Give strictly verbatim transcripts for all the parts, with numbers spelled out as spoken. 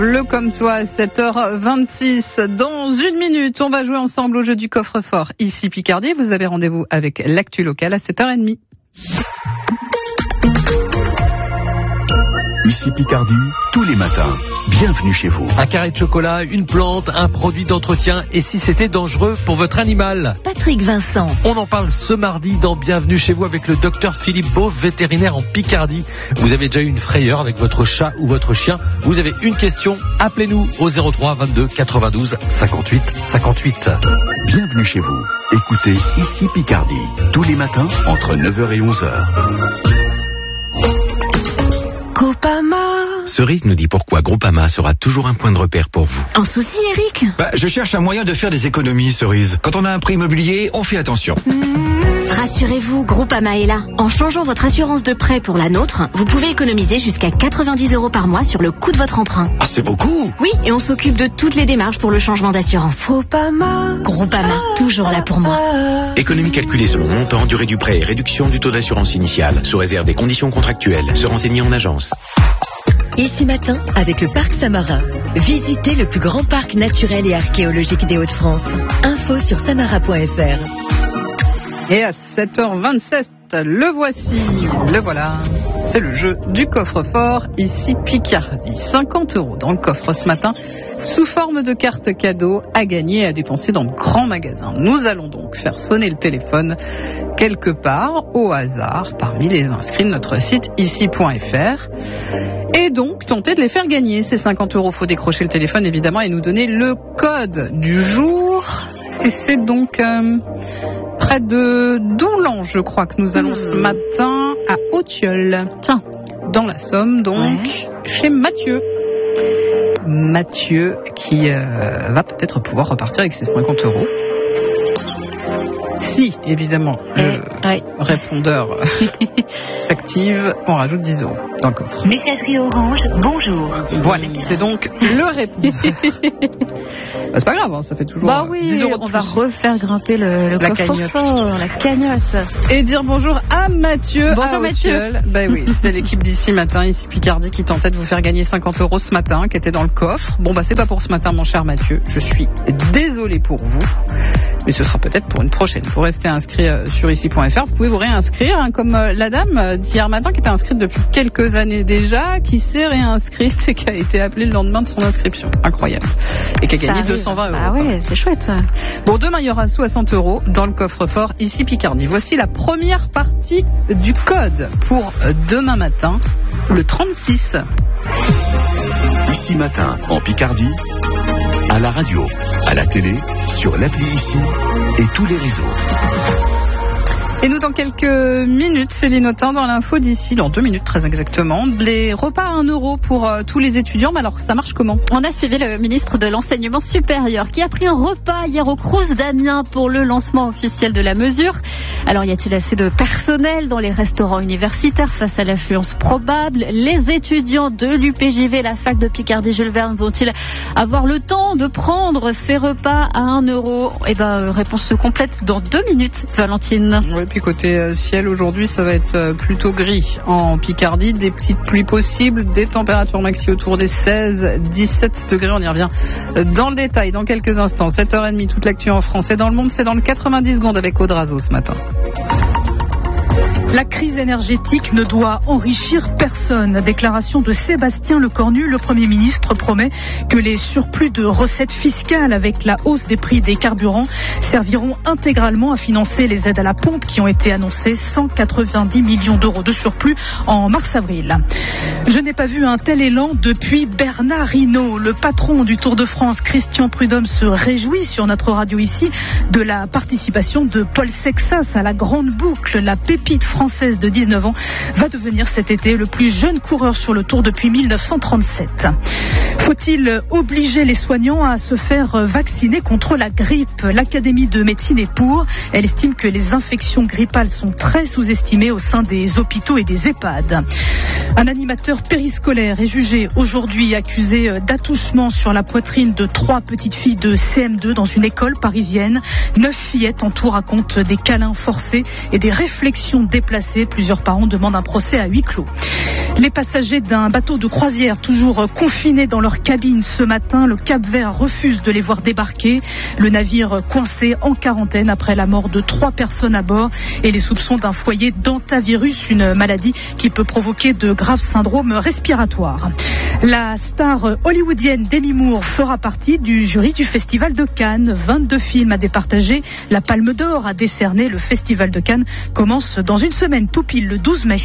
Le comme toi, à sept heures vingt-six. Dans une minute, on va jouer ensemble au jeu du coffre-fort. Ici Picardie, vous avez rendez-vous avec l'actu locale à sept heures trente. Ici Picardie, tous les matins. Bienvenue chez vous. Un carré de chocolat, une plante, un produit d'entretien. Et si c'était dangereux pour votre animal? Patrick Vincent. On en parle ce mardi dans Bienvenue chez vous avec le docteur Philippe Beauve, vétérinaire en Picardie. Vous avez déjà eu une frayeur avec votre chat ou votre chien? Vous avez une question? Appelez-nous au zéro trois vingt-deux quatre-vingt-douze cinquante-huit cinquante-huit. Bienvenue chez vous. Écoutez Ici Picardie, tous les matins entre neuf heures et onze heures. Groupama. Cerise nous dit pourquoi Groupama sera toujours un point de repère pour vous. Un souci, Eric? Bah, je cherche un moyen de faire des économies, Cerise. Quand on a un prêt immobilier, on fait attention. Mmh. Rassurez-vous, Groupama est là. En changeant votre assurance de prêt pour la nôtre, vous pouvez économiser jusqu'à quatre-vingt-dix euros par mois sur le coût de votre emprunt. Ah, c'est beaucoup! Oui, et on s'occupe de toutes les démarches pour le changement d'assurance. Groupama. Groupama, toujours là pour moi. Économie calculée selon montant, durée du prêt et réduction du taux d'assurance initiale, sous réserve des conditions contractuelles. Se renseigner en agence. Ici matin, avec le Parc Samarin. Visitez le plus grand parc naturel et archéologique des Hauts-de-France. Info sur samara point f r. Et à sept heures vingt-sept, le voici, le voilà. C'est le jeu du coffre-fort, ici Picardie. cinquante euros dans le coffre ce matin, sous forme de carte cadeau à gagner et à dépenser dans de grands magasins. Nous allons donc faire sonner le téléphone quelque part, au hasard, parmi les inscrits de notre site ici point f r. Et donc, tenter de les faire gagner. Ces cinquante euros, faut décrocher le téléphone évidemment et nous donner le code du jour. Et c'est donc euh, près de Doulan, je crois, que nous allons ce matin à Autilleul. Tiens, dans la Somme, donc, ouais. Chez Mathieu. Mathieu qui euh, va peut-être pouvoir repartir avec ses cinquante euros. Si, évidemment, le ouais. répondeur s'active, on rajoute dix euros dans le coffre. Messagerie Orange, bonjour. Voilà, c'est donc le répondeur. Bah, c'est pas grave, hein, ça fait toujours bah oui, dix euros de on plus. va refaire grimper le, le la coffre-fort, la cagnotte. Et dire bonjour à Mathieu. Bonjour à Mathieu. Ben oui, c'était l'équipe d'ici matin, ici Picardie, qui tentait de vous faire gagner cinquante euros ce matin, qui était dans le coffre. Bon bah c'est pas pour ce matin, mon cher Mathieu. Je suis désolé pour vous, mais ce sera peut-être pour une prochaine. Vous restez inscrit sur ici point f r. Vous pouvez vous réinscrire, hein, comme la dame d'hier matin qui était inscrite depuis quelques années déjà, qui s'est réinscrite et qui a été appelée le lendemain de son inscription. Incroyable. Et qui a gagné deux cent vingt euros. Ah ouais, c'est chouette ça. Bon, demain il y aura soixante euros dans le coffre-fort ici Picardie. Voici la première partie du code pour demain matin, le trente-six. Ici matin en Picardie, à la radio, à la télé, sur l'appli Ici et tous les réseaux. Et nous, dans quelques minutes, Céline Autain dans l'info d'ici, dans deux minutes très exactement, les repas à un euro pour euh, tous les étudiants. Mais alors, ça marche comment? On a suivi le ministre de l'Enseignement supérieur qui a pris un repas hier au Crous d'Amiens pour le lancement officiel de la mesure. Alors, y a-t-il assez de personnel dans les restaurants universitaires face à l'affluence probable? Les étudiants de l'U P J V, la fac de Picardie Jules Verne, vont-ils avoir le temps de prendre ces repas à un euro? Eh ben, réponse complète dans deux minutes, Valentine. Oui. Puis côté euh, ciel, aujourd'hui, ça va être euh, plutôt gris en Picardie. Des petites pluies possibles, des températures maxi autour des seize dix-sept degrés. On y revient euh, dans le détail dans quelques instants. sept heures trente, toute l'actu en français dans le monde. C'est dans le quatre-vingt-dix secondes avec Audrazo ce matin. La crise énergétique ne doit enrichir personne. Déclaration de Sébastien Lecornu. Le Premier ministre promet que les surplus de recettes fiscales avec la hausse des prix des carburants serviront intégralement à financer les aides à la pompe qui ont été annoncées. cent quatre-vingt-dix millions d'euros de surplus en mars-avril. Je n'ai pas vu un tel élan depuis Bernard Hinault. Le patron du Tour de France, Christian Prudhomme, se réjouit sur notre radio ici de la participation de Paul Sexas à la grande boucle. La pépite française française de dix-neuf ans va devenir cet été le plus jeune coureur sur le Tour depuis mille neuf cent trente-sept. Faut-il obliger les soignants à se faire vacciner contre la grippe? L'Académie de médecine est pour. Elle estime que les infections grippales sont très sous-estimées au sein des hôpitaux et des EHPAD. Un animateur périscolaire est jugé aujourd'hui accusé d'attouchement sur la poitrine de trois petites filles de C M deux dans une école parisienne. Neuf fillettes en tout racontent des câlins forcés et des réflexions déplacées. Plusieurs parents demandent un procès à huis clos. Les passagers d'un bateau de croisière toujours confinés dans leur leur cabine ce matin. Le Cap-Vert refuse de les voir débarquer. Le navire coincé en quarantaine après la mort de trois personnes à bord et les soupçons d'un foyer d'hantavirus, une maladie qui peut provoquer de graves syndromes respiratoires. La star hollywoodienne Demi Moore fera partie du jury du Festival de Cannes. vingt-deux films à départager. La Palme d'Or a décerné. Le Festival de Cannes commence dans une semaine, tout pile le douze mai.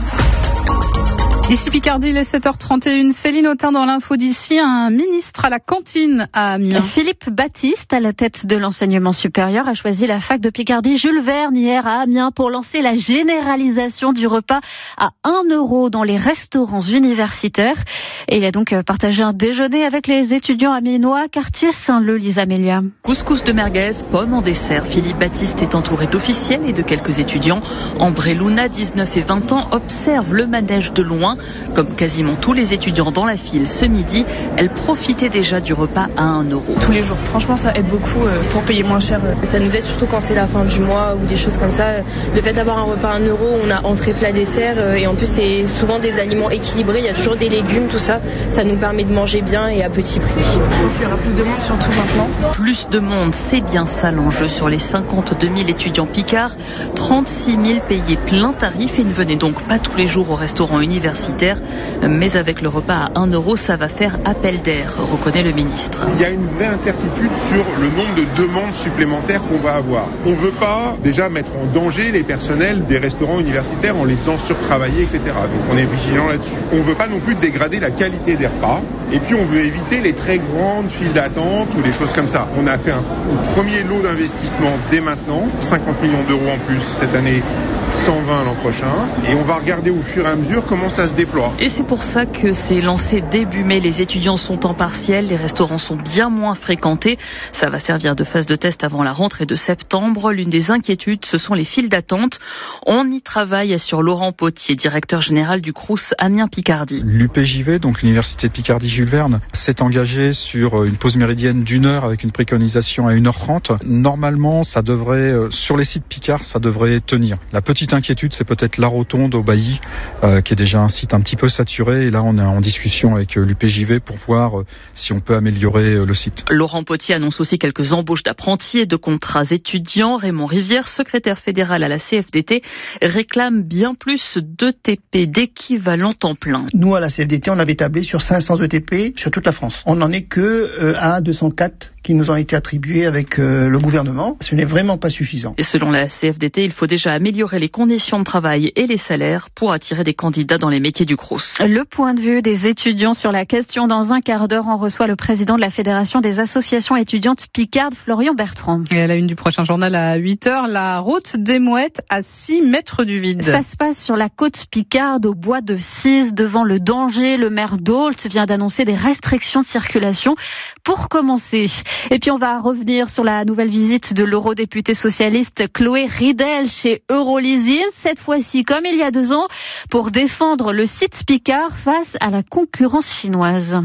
Ici Picardie, il est sept heures trente et une. Céline Autain dans l'info d'ici. Un ministre à la cantine à Amiens. Philippe Baptiste, à la tête de l'enseignement supérieur, a choisi la fac de Picardie Jules Verne hier à Amiens pour lancer la généralisation du repas à un euro dans les restaurants universitaires. Et il a donc partagé un déjeuner avec les étudiants amiénois, quartier Saint-Leu, Lisa Amélia. Couscous de merguez, pommes en dessert. Philippe Baptiste est entouré d'officiels et de quelques étudiants. Ambré Luna, dix-neuf et vingt ans, observe le manège de loin. Comme quasiment tous les étudiants dans la file ce midi, elle profitait déjà du repas à un euro. Tous les jours, franchement ça aide beaucoup pour payer moins cher. Ça nous aide surtout quand c'est la fin du mois ou des choses comme ça. Le fait d'avoir un repas à un euro, on a entrée, plat, dessert et en plus c'est souvent des aliments équilibrés, il y a toujours des légumes, tout ça. Ça nous permet de manger bien et à petit prix. Je pense qu'il y aura plus de monde surtout maintenant. Plus de monde, c'est bien ça l'enjeu. Sur les cinquante-deux mille étudiants picards, trente-six mille payés plein tarif et ne venaient donc pas tous les jours au restaurant universitaire. Mais avec le repas à un euro, ça va faire appel d'air, reconnaît le ministre. Il y a une vraie incertitude sur le nombre de demandes supplémentaires qu'on va avoir. On ne veut pas déjà mettre en danger les personnels des restaurants universitaires en les faisant surtravailler, et cetera. Donc on est vigilant là-dessus. On ne veut pas non plus dégrader la qualité des repas. Et puis on veut éviter les très grandes files d'attente ou des choses comme ça. On a fait un, un premier lot d'investissement dès maintenant, cinquante millions d'euros en plus cette année, cent vingt l'an prochain. Et on va regarder au fur et à mesure comment ça se déploie. Et c'est pour ça que c'est lancé début mai. Les étudiants sont en partiel, les restaurants sont bien moins fréquentés. Ça va servir de phase de test avant la rentrée de septembre. L'une des inquiétudes, ce sont les files d'attente. On y travaille, assure Laurent Potier, directeur général du Crous Amiens-Picardie. L'U P J V, donc l'Université de Picardie Jules Verne, s'est engagé sur une pause méridienne d'une heure avec une préconisation à une heure trente. Normalement, ça devrait, sur les sites Picard, ça devrait tenir. La petite inquiétude, c'est peut-être la rotonde au Bailly, euh, qui est déjà un site un petit peu saturé. Et là, on est en discussion avec l'U P J V pour voir euh, si on peut améliorer euh, le site. Laurent Potier annonce aussi quelques embauches d'apprentis et de contrats étudiants. Raymond Rivière, secrétaire fédéral à la C F D T, réclame bien plus d'E T P, d'équivalent temps plein. Nous, à la C F D T, on avait tablé sur cinq cents E T P sur toute la France. On n'en est que euh, à deux cent quatre qui nous ont été attribués avec euh, le gouvernement. Ce n'est vraiment pas suffisant. Et selon la C F D T, il faut déjà améliorer les conditions de travail et les salaires pour attirer des candidats dans les métiers du Crous. Le point de vue des étudiants sur la question dans un quart d'heure. On reçoit le président de la Fédération des associations étudiantes picardes, Florian Bertrand. Et à la une du prochain journal à huit heures, la route des Mouettes à six mètres du vide. Ça se passe sur la côte picarde, au bois de Cise, devant le danger. Le maire d'Ault vient d'annoncer des restrictions de circulation pour commencer. Et puis on va revenir sur la nouvelle visite de l'eurodéputée socialiste Chloé Ridel chez Euroleasing, cette fois-ci comme il y a deux ans, pour défendre le site Picard face à la concurrence chinoise.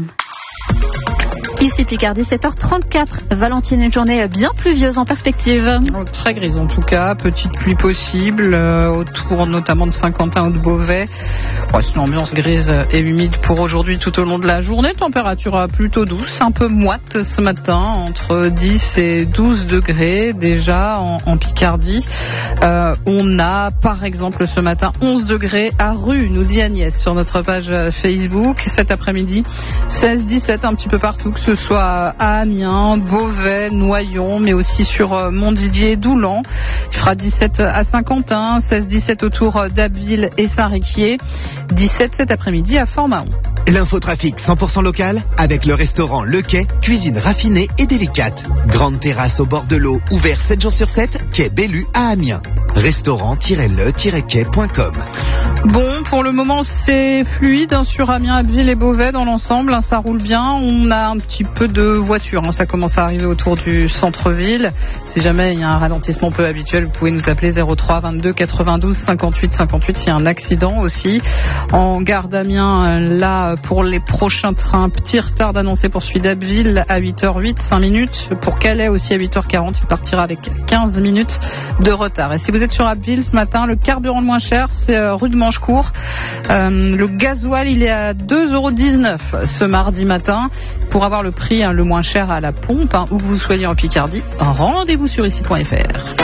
Ici Picardie, sept heures trente-quatre. Valentine, une journée bien pluvieuse en perspective. Oh, très grise en tout cas, petite pluie possible, euh, autour notamment de Saint-Quentin ou de Beauvais. Oh, c'est une ambiance grise et humide pour aujourd'hui tout au long de la journée. Température plutôt douce, un peu moite ce matin, entre dix et douze degrés déjà en, en Picardie. Euh, on a par exemple ce matin onze degrés à Rue, nous dit Agnès sur notre page Facebook. Cet après-midi, seize dix-sept un petit peu partout, que ce soit à Amiens, Beauvais, Noyon, mais aussi sur Montdidier, Doulan. Il fera dix-sept à Saint-Quentin, seize dix-sept autour d'Abbeville et Saint-Riquier, dix-sept cet après-midi à Fort-Mahon. L'infotrafic cent pour cent local avec le restaurant Le Quai, cuisine raffinée et délicate. Grande terrasse au bord de l'eau, ouvert sept jours sur sept, quai Bellu à Amiens. restaurant tiret le tiret quai point com. Bon, pour le moment, c'est fluide hein, sur Amiens, Abbeville et Beauvais dans l'ensemble. Hein, ça roule bien. On a un petit peu de voitures. Hein, ça commence à arriver autour du centre-ville. Si jamais il y a un ralentissement peu habituel, vous pouvez nous appeler zéro trois vingt-deux quatre-vingt-douze cinquante-huit cinquante-huit. S'il y a un accident aussi. En gare d'Amiens, là, pour les prochains trains, petit retard d'annoncer pour celui d'Abbeville à huit heures huit, cinq minutes. Pour Calais aussi à huit heures quarante, il partira avec quinze minutes de retard. Et si vous vous êtes sur Abbeville ce matin, le carburant le moins cher, c'est euh, rue de Manchecourt. Euh, le gasoil, il est à deux euros dix-neuf ce mardi matin. Pour avoir le prix hein, le moins cher à la pompe, hein, où que vous soyez en Picardie, rendez-vous sur ici point f r.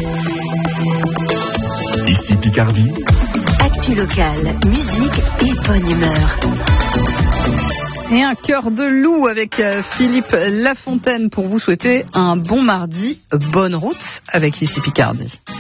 Ici Picardie. Actu locale, musique et bonne humeur. Et un cœur de loup avec Philippe Lafontaine pour vous souhaiter un bon mardi. Bonne route avec Ici Picardie.